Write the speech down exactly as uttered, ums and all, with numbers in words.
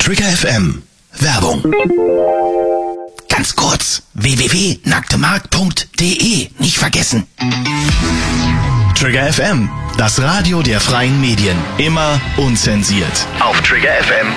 Trigger F M. Werbung. Ganz kurz. w w w punkt nacktemarkt punkt de. Nicht vergessen. Trigger F M. Das Radio der freien Medien. Immer unzensiert. Auf Trigger F M.